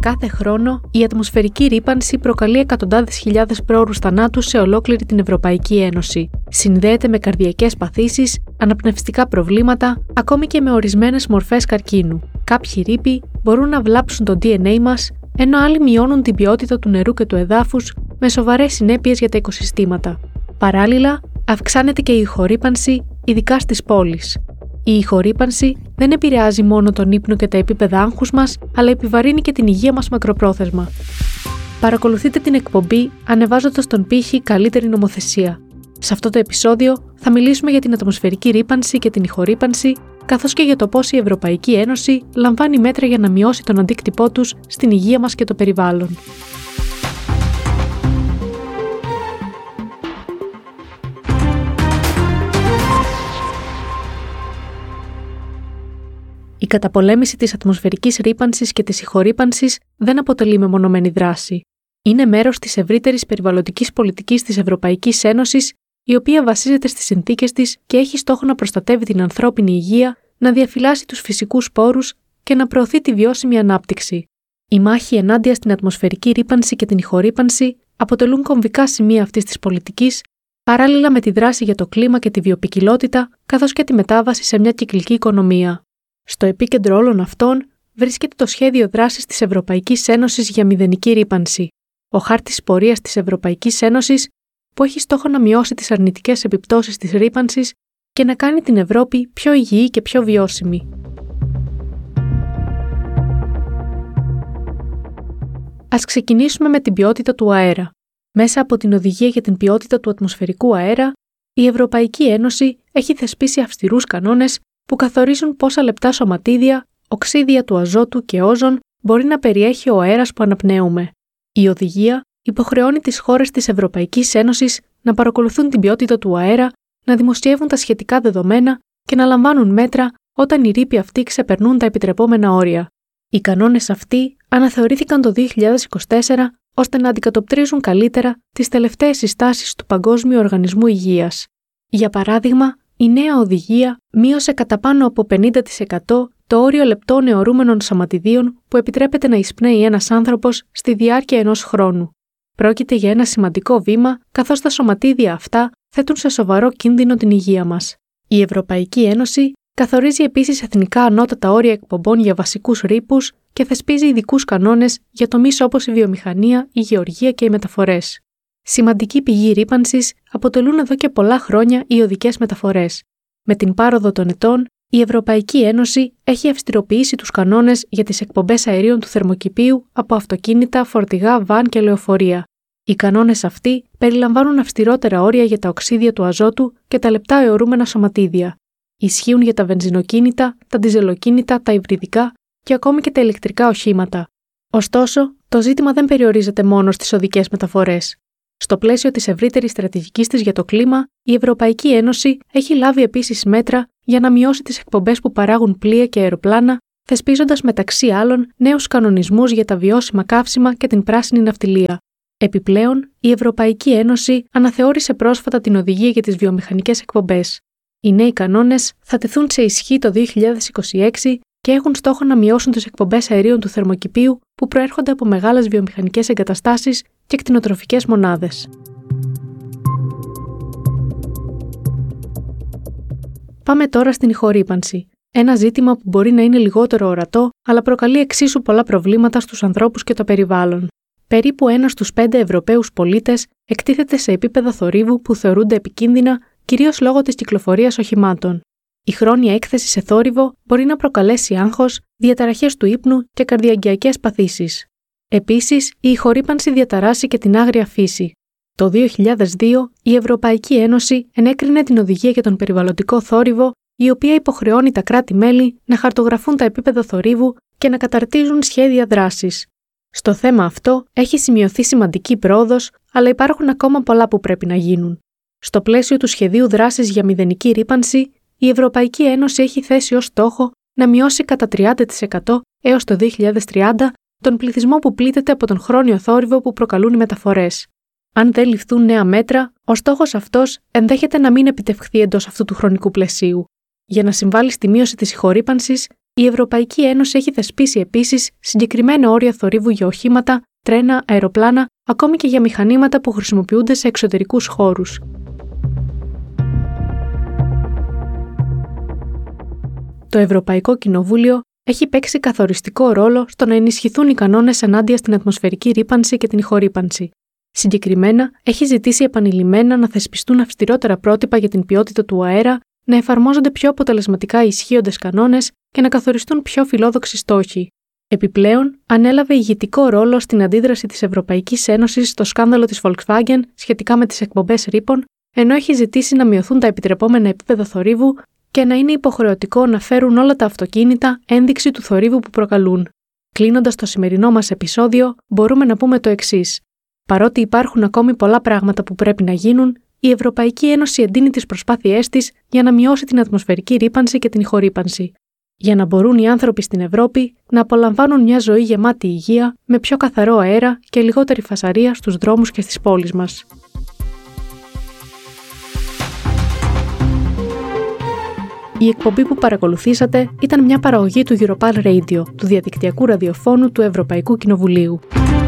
Κάθε χρόνο, η ατμοσφαιρική ρύπανση προκαλεί εκατοντάδες χιλιάδες πρόωρους θανάτους σε ολόκληρη την Ευρωπαϊκή Ένωση. Συνδέεται με καρδιακές παθήσεις, αναπνευστικά προβλήματα, ακόμη και με ορισμένες μορφές καρκίνου. Κάποιοι ρήποι μπορούν να βλάψουν το DNA μας, ενώ άλλοι μειώνουν την ποιότητα του νερού και του εδάφους, με σοβαρές συνέπειες για τα οικοσυστήματα. Παράλληλα, αυξάνεται και η ηχορύπανση, ειδικά στις πόλεις. Η ηχορύπανση δεν επηρεάζει μόνο τον ύπνο και τα επίπεδα άγχους μας, αλλά επιβαρύνει και την υγεία μας μακροπρόθεσμα. Παρακολουθείτε την εκπομπή ανεβάζοντας τον πύχη «Καλύτερη νομοθεσία». Σε αυτό το επεισόδιο θα μιλήσουμε για την ατμοσφαιρική ρύπανση και την ηχορύπανση, καθώς και για το πώς η Ευρωπαϊκή Ένωση λαμβάνει μέτρα για να μειώσει τον αντίκτυπό τους στην υγεία μας και το περιβάλλον. Η καταπολέμηση της ατμοσφαιρικής ρύπανσης και της ηχορύπανσης δεν αποτελεί μεμονωμένη δράση. Είναι μέρος της ευρύτερης περιβαλλοντικής πολιτικής της Ευρωπαϊκής Ένωσης, η οποία βασίζεται στις συνθήκες της και έχει στόχο να προστατεύει την ανθρώπινη υγεία, να διαφυλάσσει τους φυσικούς πόρους και να προωθεί τη βιώσιμη ανάπτυξη. Η μάχη ενάντια στην ατμοσφαιρική ρύπανση και την ηχορύπανση αποτελούν κομβικά σημεία αυτής της πολιτικής, παράλληλα με τη δράση για το κλίμα και τη βιοποικιλότητα, καθώς και τη μετάβαση σε μια κυκλική οικονομία. Στο επίκεντρο όλων αυτών βρίσκεται το σχέδιο δράσης της Ευρωπαϊκής Ένωσης για μηδενική ρύπανση, ο χάρτης πορείας της Ευρωπαϊκής Ένωσης που έχει στόχο να μειώσει τις αρνητικές επιπτώσεις της ρύπανσης και να κάνει την Ευρώπη πιο υγιή και πιο βιώσιμη. Ας ξεκινήσουμε με την ποιότητα του αέρα. Μέσα από την Οδηγία για την Ποιότητα του Ατμοσφαιρικού Αέρα, η Ευρωπαϊκή Ένωση έχει θεσπίσει αυστηρούς κανόνες που καθορίζουν πόσα λεπτά σωματίδια, οξύδια του αζότου και όζον μπορεί να περιέχει ο αέρας που αναπνέουμε. Η οδηγία υποχρεώνει τις χώρες της Ευρωπαϊκής Ένωσης να παρακολουθούν την ποιότητα του αέρα, να δημοσιεύουν τα σχετικά δεδομένα και να λαμβάνουν μέτρα όταν οι ρήποι αυτοί ξεπερνούν τα επιτρεπόμενα όρια. Οι κανόνες αυτοί αναθεωρήθηκαν το 2024 ώστε να αντικατοπτρίζουν καλύτερα τις τελευταίες συστάσεις του Παγκόσμιου Οργανισμού Υγείας. Για παράδειγμα, η νέα οδηγία μείωσε κατά πάνω από 50% το όριο λεπτών αιωρούμενων σωματιδίων που επιτρέπεται να εισπνέει ένας άνθρωπος στη διάρκεια ενός χρόνου. Πρόκειται για ένα σημαντικό βήμα, καθώς τα σωματίδια αυτά θέτουν σε σοβαρό κίνδυνο την υγεία μας. Η Ευρωπαϊκή Ένωση καθορίζει επίσης εθνικά ανώτατα όρια εκπομπών για βασικούς ρήπους και θεσπίζει ειδικούς κανόνες για τομείς όπως η βιομηχανία, η γεωργία και οι μεταφορές. Σημαντική πηγή ρύπανσης αποτελούν εδώ και πολλά χρόνια οι οδικές μεταφορές. Με την πάροδο των ετών, η Ευρωπαϊκή Ένωση έχει αυστηροποιήσει τους κανόνες για τις εκπομπές αερίων του θερμοκηπίου από αυτοκίνητα, φορτηγά, βαν και λεωφορεία. Οι κανόνες αυτοί περιλαμβάνουν αυστηρότερα όρια για τα οξύδια του αζότου και τα λεπτά αιωρούμενα σωματίδια. Ισχύουν για τα βενζινοκίνητα, τα διζελοκίνητα, τα υβριδικά και ακόμη και τα ηλεκτρικά οχήματα. Ωστόσο, το ζήτημα δεν περιορίζεται μόνο στις οδικές μεταφορές. Στο πλαίσιο της ευρύτερης στρατηγικής της για το κλίμα, η Ευρωπαϊκή Ένωση έχει λάβει επίσης μέτρα για να μειώσει τις εκπομπές που παράγουν πλοία και αεροπλάνα, θεσπίζοντας μεταξύ άλλων νέους κανονισμούς για τα βιώσιμα καύσιμα και την πράσινη ναυτιλία. Επιπλέον, η Ευρωπαϊκή Ένωση αναθεώρησε πρόσφατα την οδηγία για τις βιομηχανικές εκπομπές. Οι νέοι κανόνες θα τεθούν σε ισχύ το 2026 και έχουν στόχο να μειώσουν τις εκπομπές αερίων του θερμοκηπίου που προέρχονται από μεγάλες βιομηχανικές εγκαταστάσεις και κτηνοτροφικές μονάδες. Πάμε τώρα στην ηχορύπανση. Ένα ζήτημα που μπορεί να είναι λιγότερο ορατό, αλλά προκαλεί εξίσου πολλά προβλήματα στους ανθρώπους και το περιβάλλον. Περίπου 1 στους 5 Ευρωπαίους πολίτες εκτίθεται σε επίπεδα θορύβου που θεωρούνται επικίνδυνα, κυρίως λόγω της κυκλοφορίας οχημάτων. Η χρόνια έκθεση σε θόρυβο μπορεί να προκαλέσει άγχος, διαταραχές του ύπνου και καρδιαγγειακές παθήσεις. Επίσης, η ηχορύπανση διαταράσσει και την άγρια φύση. Το 2002, η Ευρωπαϊκή Ένωση ενέκρινε την Οδηγία για τον Περιβαλλοντικό Θόρυβο, η οποία υποχρεώνει τα κράτη-μέλη να χαρτογραφούν τα επίπεδα θορύβου και να καταρτίζουν σχέδια δράσης. Στο θέμα αυτό έχει σημειωθεί σημαντική πρόοδος, αλλά υπάρχουν ακόμα πολλά που πρέπει να γίνουν. Στο πλαίσιο του σχεδίου δράσης για μηδενική ρύπανση, η Ευρωπαϊκή Ένωση έχει θέσει ως στόχο να μειώσει κατά 30% έως το 2030 τον πληθυσμό που πλήττεται από τον χρόνιο θόρυβο που προκαλούν οι μεταφορές. Αν δεν ληφθούν νέα μέτρα, ο στόχος αυτός ενδέχεται να μην επιτευχθεί εντός αυτού του χρονικού πλαισίου. Για να συμβάλλει στη μείωση της ηχορύπανσης, Η Ευρωπαϊκή Ένωση έχει θεσπίσει επίσης συγκεκριμένα όρια θορύβου για οχήματα, τρένα, αεροπλάνα, ακόμη και για μηχανήματα που χρησιμοποιούνται σε εξωτερικούς χώρους. Το Ευρωπαϊκό Κοινοβούλιο έχει παίξει καθοριστικό ρόλο στο να ενισχυθούν οι κανόνες ενάντια στην ατμοσφαιρική ρύπανση και την ηχορύπανση. Συγκεκριμένα, έχει ζητήσει επανειλημμένα να θεσπιστούν αυστηρότερα πρότυπα για την ποιότητα του αέρα, να εφαρμόζονται πιο αποτελεσματικά οι ισχύοντες κανόνες και να καθοριστούν πιο φιλόδοξοι στόχοι. Επιπλέον, ανέλαβε ηγετικό ρόλο στην αντίδραση της Ευρωπαϊκής Ένωσης στο σκάνδαλο της Volkswagen σχετικά με τις εκπομπές ρήπων, ενώ έχει ζητήσει να μειωθούν τα επιτρεπόμενα επίπεδα θορύβου και να είναι υποχρεωτικό να φέρουν όλα τα αυτοκίνητα ένδειξη του θορύβου που προκαλούν. Κλείνοντας το σημερινό μας επεισόδιο, μπορούμε να πούμε το εξής. Παρότι υπάρχουν ακόμη πολλά πράγματα που πρέπει να γίνουν, η Ευρωπαϊκή Ένωση εντείνει τις προσπάθειές της για να μειώσει την ατμοσφαιρική ρύπανση και την ηχορύπανση, για να μπορούν οι άνθρωποι στην Ευρώπη να απολαμβάνουν μια ζωή γεμάτη υγεία, με πιο καθαρό αέρα και λιγότερη φασαρία στους δρόμους και στις πόλεις μας. Η εκπομπή που παρακολουθήσατε ήταν μια παραγωγή του Europal Radio, του διαδικτυακού ραδιοφώνου του Ευρωπαϊκού Κοινοβουλίου.